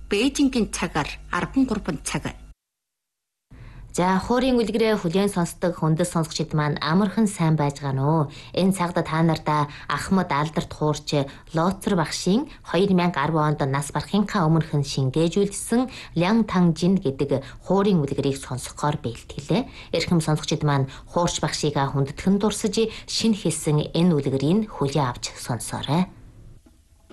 Бээжингийн цагаар 13 цаг. За хуурийн үлгэрээ хүлээн сонсдог хүндэс сонсогчид маань амархан сайн байж гано уу? Энэ цагта та нартаа Ахмад Алдарт хуурч Лоцор багшийн 2010 онд нас барахынхаа өмнөхөн шингээжүүлсэн Лян Танжин гэдэг хуурийн үлгэрийг сонсохоор бэлтгэлээ. Эрхэм сонсогчид маань хуурч багшийг хүндэтгэн дурсаж шинэ хэлсэн энэ үлгэрийг хүлээн авч сонсоорой.